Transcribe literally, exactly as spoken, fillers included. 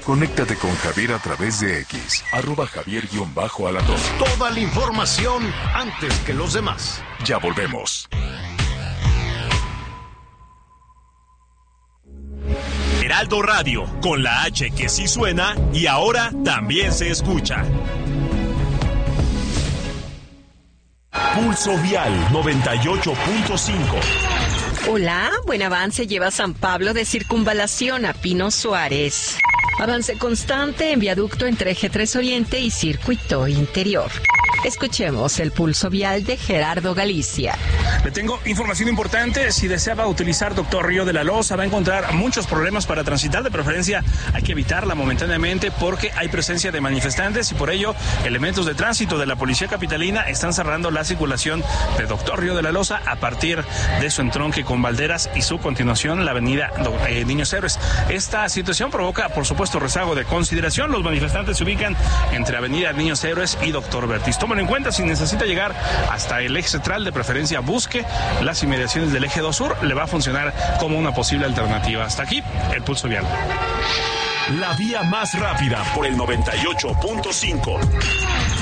Conéctate con Javier a través de X, arroba Javier-Alatorre. Toda la información antes que los demás. Ya volvemos. Heraldo Radio, con la H que sí suena y ahora también se escucha. Pulso Vial noventa y ocho punto cinco. Hola, buen avance lleva San Pablo de Circunvalación a Pino Suárez. Avance constante en viaducto entre Eje tres Oriente y Circuito Interior. Escuchemos el pulso vial de Gerardo Galicia. Le tengo información importante. Si deseaba utilizar Doctor Río de la Loza, va a encontrar muchos problemas para transitar. De preferencia, hay que evitarla momentáneamente porque hay presencia de manifestantes y por ello elementos de tránsito de la Policía Capitalina están cerrando la circulación de Doctor Río de la Loza a partir de su entronque con Valderas y su continuación la avenida eh, Niños Héroes. Esta situación provoca, por supuesto, rezago de consideración. Los manifestantes se ubican entre avenida Niños Héroes y Doctor Bertis. Tomen en cuenta, si necesita llegar hasta el eje central, de preferencia busque las inmediaciones del eje dos sur, le va a funcionar como una posible alternativa. Hasta aquí, el pulso vial. La vía más rápida por el noventa y ocho punto cinco.